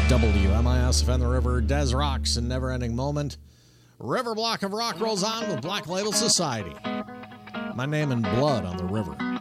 WMIS and the River, Des Rocks and Never Ending Moment. River Block of Rock rolls on with Black Label Society. My name in blood on the river.